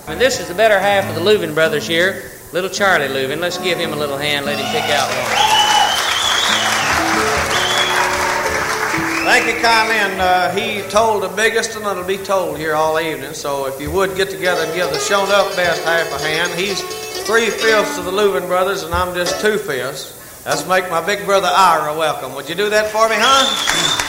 And this is the better half of the Louvin brothers here, little Charlie Louvin. Let's give him a little hand, let him pick out one. Thank you kindly, and he told the biggest one that'll be told here all evening, so if you would get together and give the shown up best half a hand. He's 3/5 of the Louvin brothers, and I'm just 2/5. Let's make my big brother Ira welcome. Would you do that for me, huh?